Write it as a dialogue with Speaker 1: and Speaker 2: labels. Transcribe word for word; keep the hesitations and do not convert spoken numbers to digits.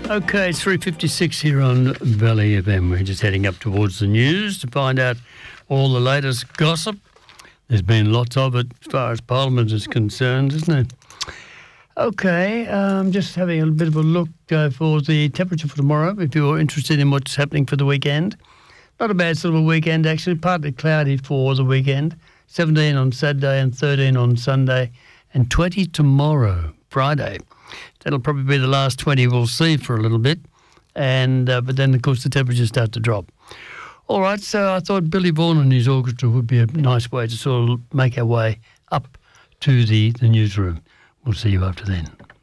Speaker 1: Okay, it's three fifty-six here on Valley F M. We're just heading up towards the news to find out all the latest gossip. There's been lots of it as far as Parliament is concerned, isn't it? Okay, um, just having a bit of a look uh, for the temperature for tomorrow, if you're interested in what's happening for the weekend. Not a bad sort of a weekend, actually. Partly cloudy for the weekend. seventeen on Saturday and thirteen on Sunday and twenty tomorrow, Friday. That'll probably be the last twenty we'll see for a little bit. and uh, But then, of course, the temperatures start to drop. All right, so I thought Billy Vaughan and his orchestra would be a nice way to sort of make our way up to the, the newsroom. We'll see you after then.